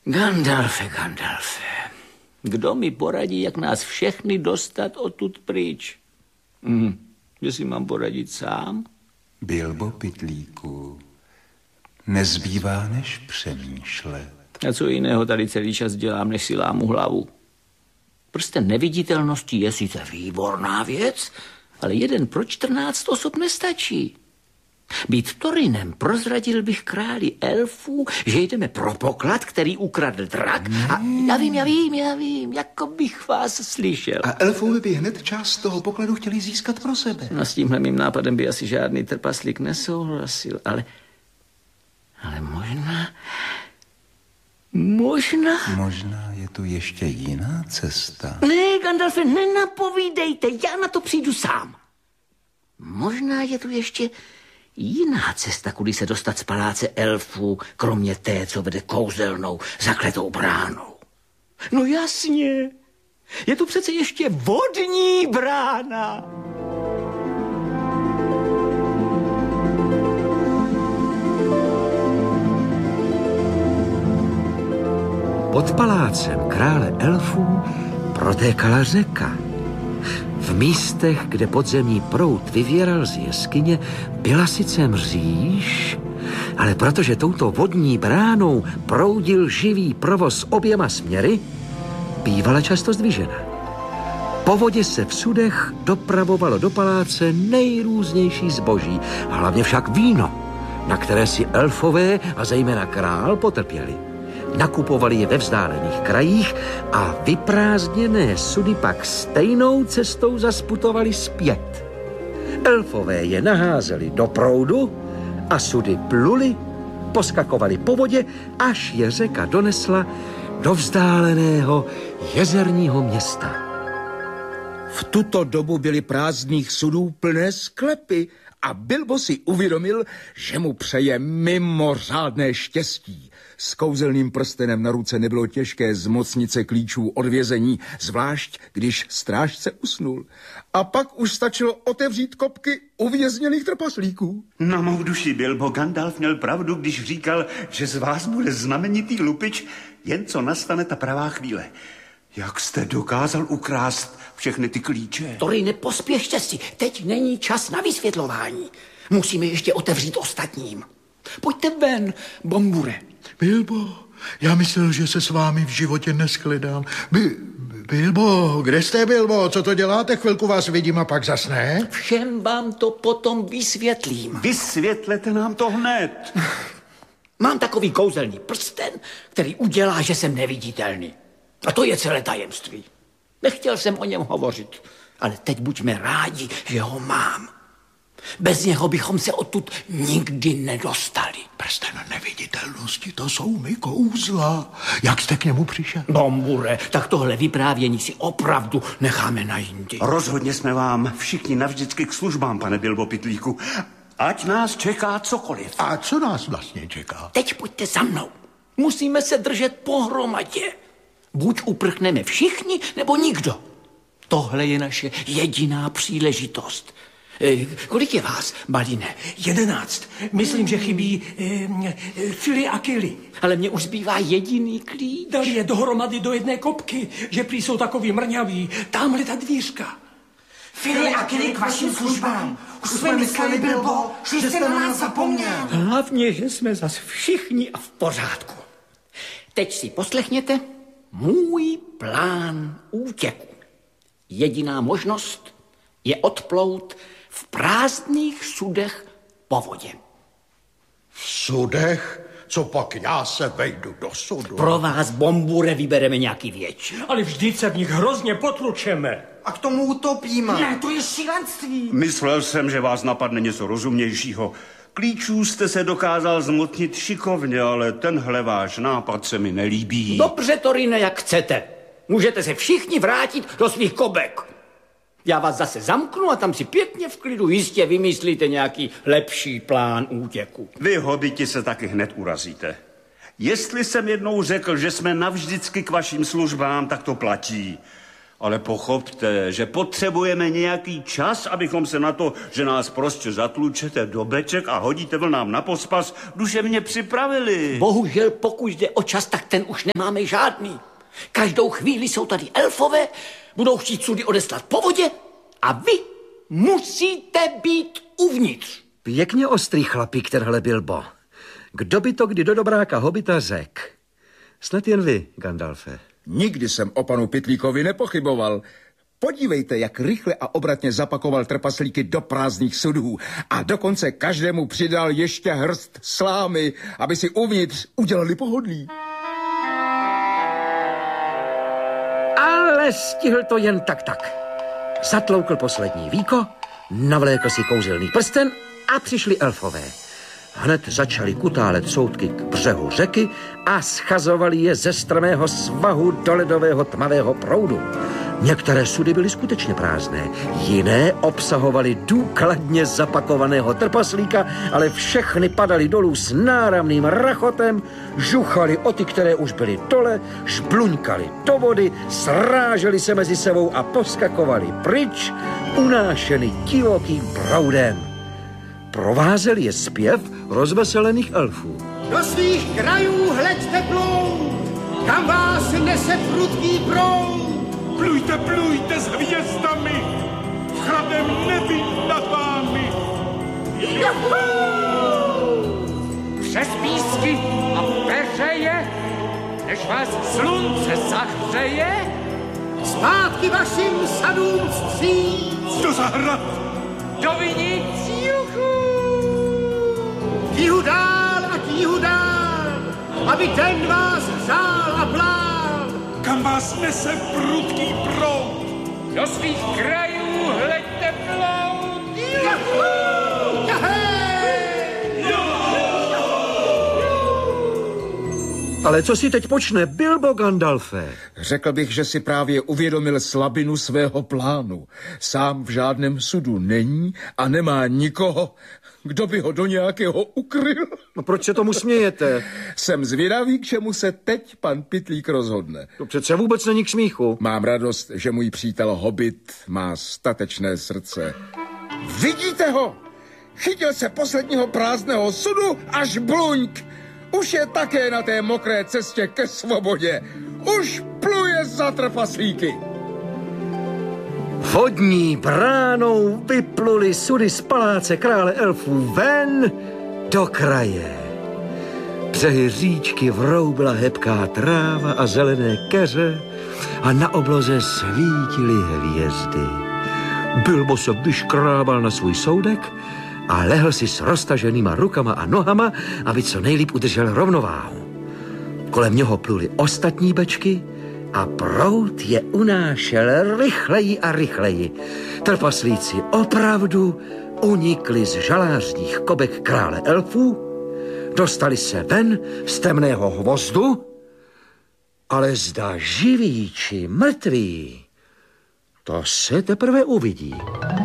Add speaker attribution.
Speaker 1: Gandalfe, kdo mi poradí, jak nás všechny dostat odtud pryč? Že si mám poradit sám?
Speaker 2: Bilbo Pytlíku, nezbývá než přemýšlet.
Speaker 1: A co jiného tady celý čas dělám, než si lámu hlavu? Prsten neviditelnosti je sice výborná věc, ale jeden pro 14 osob nestačí. Být Torinem prozradil bych králi elfů, že jdeme pro poklad, který ukradl drak. A já vím, jako bych vás slyšel.
Speaker 2: A elfové by hned část toho pokladu chtěli získat pro sebe.
Speaker 1: No s tímhle mým nápadem by asi žádný trpaslík nesouhlasil, ale možná
Speaker 2: je tu ještě jiná cesta.
Speaker 1: Ne, Gandalfe, nenapovídejte, já na to přijdu sám. Možná je tu ještě jiná cesta, kudy se dostat z paláce elfů, kromě té, co vede kouzelnou, zakletou bránou. No jasně, je tu přece ještě vodní brána. Pod palácem krále elfů protékala řeka. V místech, kde podzemní proud vyvěral z jeskyně, byla sice mříž, ale protože touto vodní bránou proudil živý provoz oběma směry, bývala často zdvižena. Po vodě se v sudech dopravovalo do paláce nejrůznější zboží, hlavně však víno, na které si elfové a zejména král potrpěli. Nakupovali je ve vzdálených krajích a vyprázdněné sudy pak stejnou cestou zasputovali zpět. Elfové je naházeli do proudu a sudy pluli, poskakovali po vodě, až je řeka donesla do vzdáleného jezerního města.
Speaker 3: V tuto dobu byly prázdných sudů plné sklepy a Bilbo si uvědomil, že mu přeje mimořádné štěstí. S kouzelným prstenem na ruce nebylo těžké zmocnit se klíčů od vězení, zvlášť když strážce usnul. A pak už stačilo otevřít kopky uvězněných trpaslíků.
Speaker 4: Na mou duši Bilbo, Gandalf měl pravdu, když říkal, že z vás bude znamenitý lupič, jen co nastane ta pravá chvíle. Jak jste dokázal ukrást všechny ty klíče?
Speaker 1: Tory, nepospěšte si, teď není čas na vysvětlování. Musíme ještě otevřít ostatním. Pojďte ven, Bombure.
Speaker 5: Bilbo, já myslel, že se s vámi v životě neshledám. Bilbo, kde jste, Bilbo? Co to děláte? Chvilku vás vidím a pak zas ne?
Speaker 1: Všem vám to potom vysvětlím.
Speaker 4: Vysvětlete nám to hned.
Speaker 1: Mám takový kouzelný prsten, který udělá, že jsem neviditelný. A to je celé tajemství. Nechtěl jsem o něm hovořit, ale teď buďme rádi, že ho mám. Bez něho bychom se odtud nikdy nedostali.
Speaker 5: Prsten neviditelnosti, to jsou mi kouzla. Jak jste k němu přišel?
Speaker 1: Bombure, tak tohle vyprávění si opravdu necháme na jindy.
Speaker 4: Rozhodně jsme vám všichni navždycky k službám, pane Bilbo Pytlíku. Ať nás čeká cokoliv.
Speaker 5: A co nás vlastně čeká?
Speaker 1: Teď pojďte za mnou. Musíme se držet pohromadě. Buď uprchneme všichni, nebo nikdo. Tohle je naše jediná příležitost. Kolik je vás, Baline?
Speaker 6: 11. Myslím, že chybí Fili a Kili.
Speaker 1: Ale mně už zbývá jediný klíč.
Speaker 6: Dali je dohromady do jedné kopky, že prý jsou takový mrňaví. Tamhle ta dvířka.
Speaker 7: Fili a Kili k vašim službám. Už jsme mysleli, Bilbo, že jste na nás zapomněl.
Speaker 1: Hlavně, že jsme zas všichni a v pořádku. Teď si poslechněte můj plán útěku. Jediná možnost je odplout v prázdných sudech po vodě.
Speaker 5: V sudech? Co pak já se vejdu do sudu?
Speaker 1: Pro vás, Bombure, vybereme nějaký větší.
Speaker 6: Ale vždyť se v nich hrozně potlučeme.
Speaker 7: A k tomu utopíme.
Speaker 8: Ne, to je šílenství.
Speaker 4: Myslel jsem, že vás napadne něco rozumnějšího. Klíčů jste se dokázal zmotnit šikovně, ale tenhle váš nápad se mi nelíbí.
Speaker 1: Dobře, Torine, jak chcete. Můžete se všichni vrátit do svých kobek. Já vás zase zamknu a tam si pěkně v klidu jistě vymyslíte nějaký lepší plán útěku.
Speaker 4: Vy, hobiti, se taky hned urazíte. Jestli jsem jednou řekl, že jsme navždycky k vašim službám, tak to platí. Ale pochopte, že potřebujeme nějaký čas, abychom se na to, že nás prostě zatlučete do beček a hodíte vlnám na pospas, duševně připravili.
Speaker 1: Bohužel, pokud jde o čas, tak ten už nemáme žádný. Každou chvíli jsou tady elfové, budou chtít sudy odeslat po vodě a vy musíte být uvnitř. Pěkně ostrý chlapík tenhle Bilbo. Kdo by to kdy do dobráka hobita řekl? Snad jen vy, Gandalfe.
Speaker 3: Nikdy jsem o panu Pytlíkovi nepochyboval. Podívejte, jak rychle a obratně zapakoval trpaslíky do prázdných sudů a dokonce každému přidal ještě hrst slámy, aby si uvnitř udělali pohodlí.
Speaker 1: Ale stihl to jen tak. Zatloukl poslední víko, navlékl si kouzelný prsten a přišli elfové. Hned začali kutálet soudky k břehu řeky a schazovali je ze strmého svahu do ledového tmavého proudu. Některé sudy byly skutečně prázdné, jiné obsahovaly důkladně zapakovaného trpaslíka, ale všechny padaly dolů s náramným rachotem, žuchali o ty, které už byly dole, žbluňkali do vody, sráželi se mezi sebou a poskakovali pryč, unášeni divokým proudem. Provázel je zpěv rozveselených elfů.
Speaker 7: Do svých krajů hleďte plou, kam vás nese prudký proud.
Speaker 8: Plujte, plujte s hvězdami, v chladném nebi nad vámi.
Speaker 7: Přes písky a peřeje, než vás slunce zahřeje, zpátky vašim sadům vstříc.
Speaker 8: Do zahrad,
Speaker 7: Do vinic, juchu! K jihu dál, aby ten vás hřál a plál.
Speaker 8: kam vás nese prudký proud.
Speaker 7: Do svých krajů hleďte plout.
Speaker 1: Ale co si teď počne Bilbo, Gandalfe?
Speaker 3: Řekl bych, že si právě uvědomil slabinu svého plánu. Sám v žádném sudu není a nemá nikoho, kdo by ho do nějakého ukryl.
Speaker 1: No proč se tomu smějete?
Speaker 3: Jsem zvědavý, k čemu se teď pan Pytlík rozhodne.
Speaker 1: To přece vůbec není k smíchu.
Speaker 3: Mám radost, že můj přítel Hobbit má statečné srdce. Vidíte ho? Chytil se posledního prázdného sudu až bluňk. Už je také na té mokré cestě ke svobodě. Už pluje za trpaslíky.
Speaker 1: Vodní bránou vypluli sudy z paláce krále elfů ven do kraje. Břehy říčky vroubila hebká tráva a zelené keře a na obloze svítily hvězdy. Bilbo se vyškrábal na svůj soudek a lehl si s roztaženýma rukama a nohama, aby co nejlíp udržel rovnováhu. Kolem něho pluli ostatní bečky a proud je unášel rychleji a rychleji. Trpaslíci opravdu unikli z žalářních kobek krále elfů, dostali se ven z temného hvozdu, ale zda živí či mrtví, to se teprve uvidí.